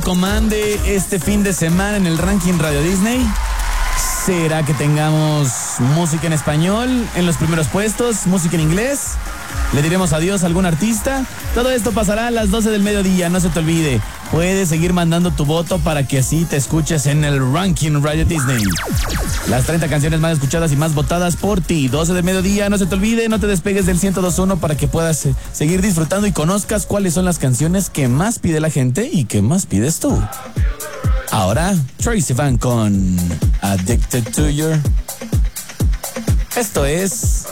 comande este fin de semana en el ranking Radio Disney? ¿Será que tengamos música en español en los primeros puestos, música en inglés? ¿Le diremos adiós a algún artista? Todo esto pasará a las 12 del mediodía, no se te olvide. Puedes seguir mandando tu voto para que así te escuches en el ranking Radio Disney. Las 30 canciones más escuchadas y más votadas por ti. 12 del mediodía, no se te olvide, no te despegues del 102.1 para que puedas seguir disfrutando y conozcas cuáles son las canciones que más pide la gente y que más pides tú. Ahora, Troye Sivan con Addicted to You. Esto es